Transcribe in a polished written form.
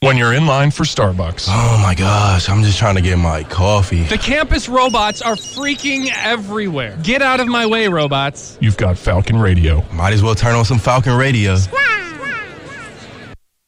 when you're in line for Starbucks. Oh my gosh, I'm just trying to get my coffee. The campus robots are freaking everywhere. Get out of my way, robots. You've got Falcon Radio. Might as well turn on some Falcon Radio. Squawk.